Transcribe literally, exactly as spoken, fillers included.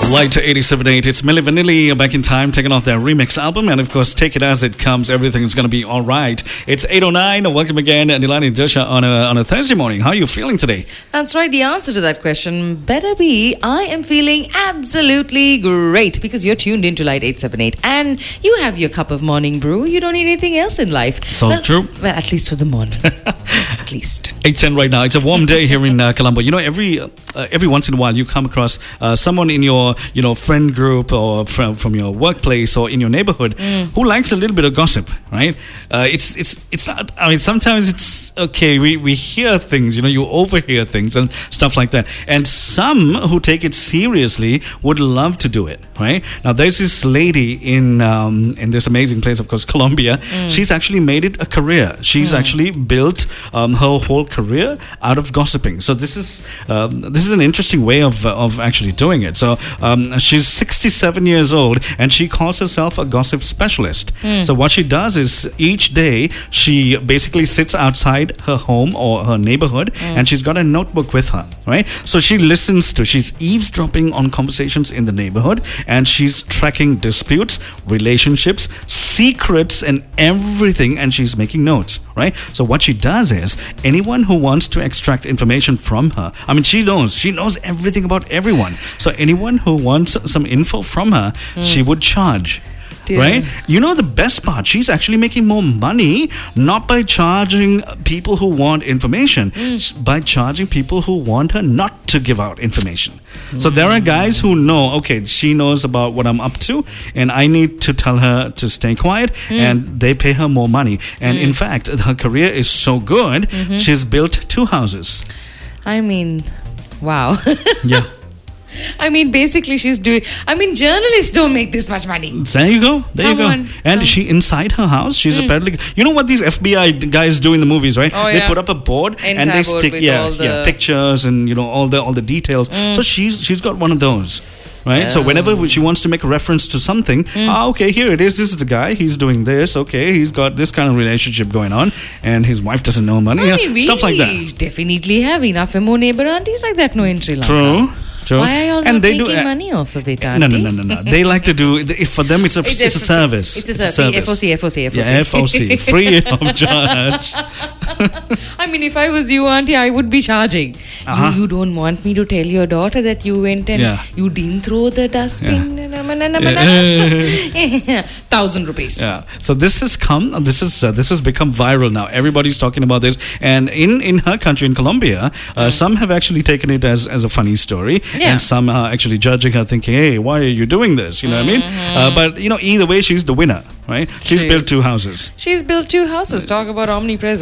Light eighty-seven point eight. It's Milli Vanilli back in time, taking off their remix album, and of course, take it as it comes. Everything is going to be all right. It's eight oh nine. Welcome again, Nilani and Joshua on a on a Thursday morning. How are you feeling today? That's right. The answer to that question better be I am feeling absolutely great because you're tuned into Light eight seven eight and you have your cup of morning brew. You don't need anything else in life. So well, true. Well, at least for the morning. At least. eight ten right now. It's a warm day here in uh, Colombo. You know, every uh, every once in a while you come across uh, someone in your you know friend group or from from your workplace or in your neighborhood mm. who likes a little bit of gossip, right? Uh, it's it's it's not. I mean, sometimes it's okay. We we hear things, you know, you overhear things and stuff like that. And some who take it seriously would love to do it, right? Now, there's this lady in um, in this amazing place, of course, Colombia. Mm. She's actually made it a career. She's mm. actually built um, her whole career out of gossiping. So this is um, this is an interesting way of uh, of actually doing it. So um, she's sixty-seven years old and she calls herself a gossip specialist. Mm. So what she does is each day she basically sits outside her home or her neighborhood mm. and she's got a notebook with her, right? So she listens to, she's eavesdropping on conversations in the neighborhood and she's tracking disputes, relationships, secrets and everything, and she's making notes, right? So what she does is anyone who wants to extract information from her, I mean, she knows, she knows everything about everyone. So anyone who wants some info from her, mm. she would charge. Yeah. Right? You know the best part, she's actually making more money not by charging people who want information, mm. by charging people who want her not to give out information. Mm. So there are guys who know, okay, she knows about what I'm up to and I need to tell her to stay quiet, mm. and they pay her more money. And mm. in fact, her career is so good, mm-hmm. she's built two houses. I mean, wow. Yeah. I mean, basically, she's doing. I mean, journalists don't make this much money. There you go. There Come you go. on. And Come. she inside her house, she's mm. apparently. You know what these F B I guys do in the movies, right? Oh, they yeah. put up a board Entire and they board stick, with yeah, all the... yeah, pictures and you know all the all the details. Mm. So she's she's got one of those. Right, yeah. So whenever she wants to make a reference to something, mm. ah, okay, here it is. This is the guy. He's doing this. Okay, he's got this kind of relationship going on, and his wife doesn't know money. I mean, yeah, stuff like that. We definitely have enough more neighbor aunties like that. No in Sri Lanka. True. True. Why are you all and not they making do, uh, money off of it, auntie? No, no, no, no, no. They like to do. If for them, it's a it's, it's a service. It's a, it's a service. F O C, F O C, F O C. Yeah, F O C, free of charge. I mean, if I was you, auntie, I would be charging. Uh-huh. You, you don't want me to tell your daughter that you went and yeah. you didn't throw the dustbin. Yeah. Yeah. Thousand rupees. Yeah. So this has come. This is uh, this has become viral now. Everybody's talking about this, and in, in her country, in Colombia, uh, mm. some have actually taken it as, as a funny story, yeah. and some are actually judging her, thinking, "Hey, why are you doing this?" You know mm-hmm. what I mean? Uh, but you know, either way, she's the winner, right? She's she built is. two houses. She's built two houses. Talk about omnipresent.